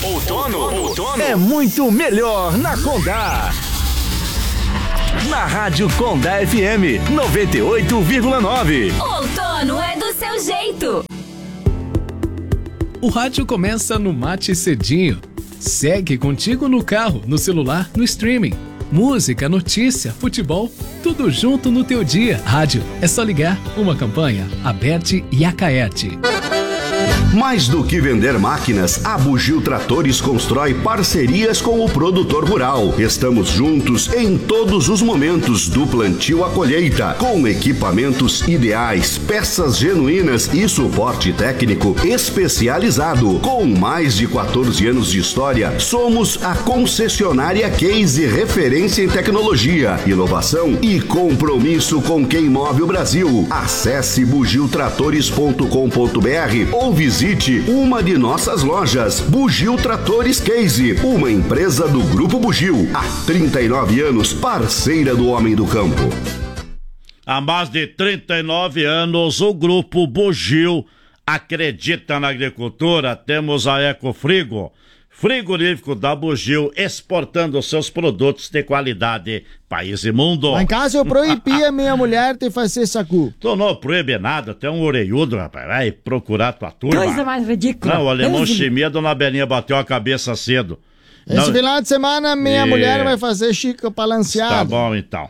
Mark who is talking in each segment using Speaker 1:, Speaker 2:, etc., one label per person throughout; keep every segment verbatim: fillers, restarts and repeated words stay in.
Speaker 1: Outono, outono é muito melhor na Condá. Na Rádio Condá F M noventa e oito vírgula nove.
Speaker 2: Outono é do seu jeito.
Speaker 3: O rádio começa no Mate Cedinho. Segue contigo no carro, no celular, no streaming. Música, notícia, futebol, tudo junto no teu dia. Rádio, é só ligar. Uma campanha, Aberte e Acaete.
Speaker 4: Mais do que vender máquinas, a Bugio Tratores constrói parcerias com o produtor rural. Estamos juntos em todos os momentos, do plantio à colheita, com equipamentos ideais, peças genuínas e suporte técnico especializado. Com mais de quatorze anos de história, somos a concessionária Case, referência em tecnologia, inovação e compromisso com quem move o Brasil. Acesse bugio tratores ponto com ponto br ou visite uma de nossas lojas. Bugio Tratores Case, uma empresa do Grupo Bugio. Há trinta e nove anos, parceira do homem do campo.
Speaker 5: Há mais de trinta e nove anos, o Grupo Bugio acredita na agricultura. Temos a Ecofrigo, frigorífico da Bugio, exportando seus produtos de qualidade, país e mundo.
Speaker 6: Lá em casa eu proibi a minha mulher de fazer sacu.
Speaker 5: Tu não proíbe nada, tu é um orelhudo, rapaz. Vai procurar tua turma.
Speaker 7: Coisa mais ridícula.
Speaker 5: Não, o alemão
Speaker 7: Deus
Speaker 5: Chimia, a dona Belinha bateu a cabeça cedo.
Speaker 6: Esse
Speaker 5: não...
Speaker 6: final de semana minha
Speaker 5: e...
Speaker 6: mulher vai fazer Chico balanceado.
Speaker 5: Tá bom, então.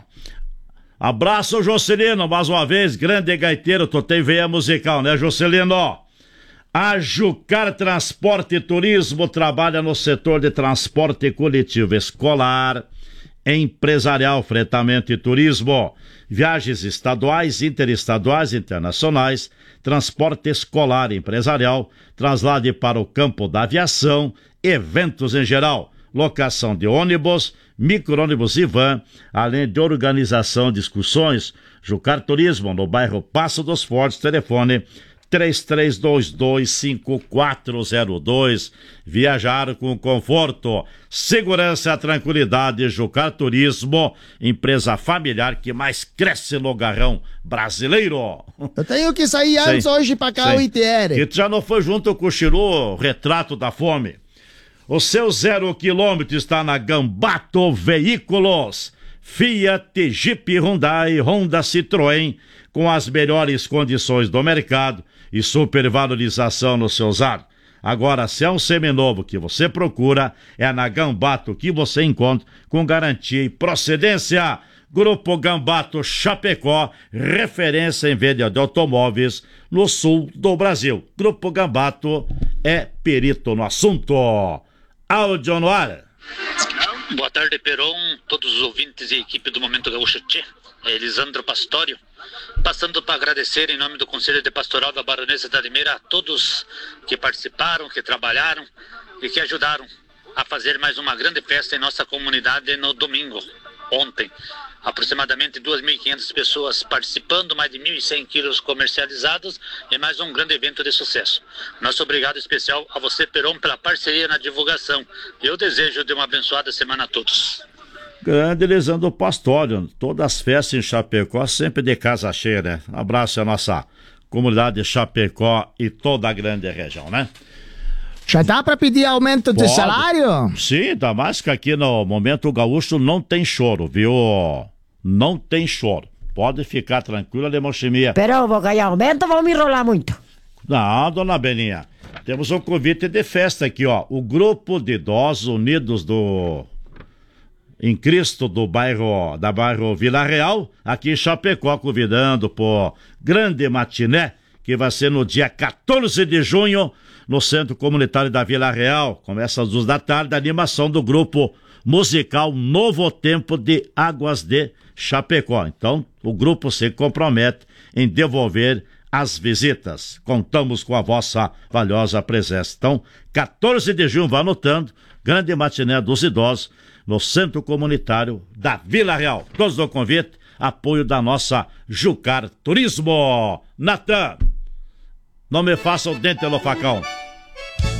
Speaker 5: Abraço, Jocelino, mais uma vez, grande gaiteiro, tu tem veia musical, né, Jocelino? A Jucar Transporte e Turismo trabalha no setor de transporte coletivo escolar, empresarial, fretamento e turismo, viagens estaduais, interestaduais e internacionais, transporte escolar e empresarial, traslade para o campo da aviação, eventos em geral, locação de ônibus, micro-ônibus e van, além de organização de excursões. Jucar Turismo, no bairro Passo dos Fortes, telefone três três dois dois, cinco quatro zero dois. Viajar com conforto, segurança e tranquilidade. Jucar Turismo, empresa familiar que mais cresce no garrão brasileiro.
Speaker 6: Eu tenho que sair antes Sim. hoje pra cá o I T R.
Speaker 5: E tu já não foi junto com o Chiru, Retrato da Fome? O seu zero quilômetro está na Gambato Veículos. Fiat, Jeep, Hyundai, Honda, Citroën, com as melhores condições do mercado e supervalorização no seu usado. Agora, se é um seminovo que você procura, é na Gambato que você encontra com garantia e procedência. Grupo Gambato Chapecó, referência em venda de automóveis no sul do Brasil. Grupo Gambato é perito no assunto. Áudio no ar.
Speaker 8: Boa tarde, Peron, todos os ouvintes e equipe do Momento Gaúcho Tchê. É Elisandro Pastório, passando para agradecer em nome do Conselho de Pastoral da Baronesa da Limeira a todos que participaram, que trabalharam e que ajudaram a fazer mais uma grande festa em nossa comunidade no domingo, ontem. Aproximadamente duas mil e quinhentas pessoas participando, mais de mil e cem quilos comercializados e mais um grande evento de sucesso. Nosso obrigado especial a você, Peron, pela parceria na divulgação. Eu desejo de uma abençoada semana a todos.
Speaker 5: Grande Elisandro Pastório, todas as festas em Chapecó sempre de casa cheia, né? Abraço à nossa comunidade de Chapecó e toda a grande região, né?
Speaker 6: Já dá pra pedir aumento de
Speaker 5: Pode.
Speaker 6: salário?
Speaker 5: Sim, ainda mais que aqui no Momento Gaúcho não tem choro, viu? Não tem choro. Pode ficar tranquilo, Alemão Chimia.
Speaker 7: Pero eu vou ganhar aumento ou vou me enrolar muito?
Speaker 5: Não, dona Beninha. Temos um convite de festa aqui, ó. O Grupo de Idosos Unidos do... em Cristo do bairro, da bairro Vila Real, aqui em Chapecó, convidando por grande matiné, que vai ser no dia quatorze de junho, no Centro Comunitário da Vila Real. Começa às duas da tarde, a animação do grupo musical Novo Tempo de Águas de Chapecó. Então, o grupo se compromete em devolver as visitas. Contamos com a vossa valiosa presença. Então, quatorze de junho, vá anotando, grande matiné dos idosos, no Centro Comunitário da Vila Real. Todos do convite, apoio da nossa Jucar Turismo. Natan, não me faça o dente no facão.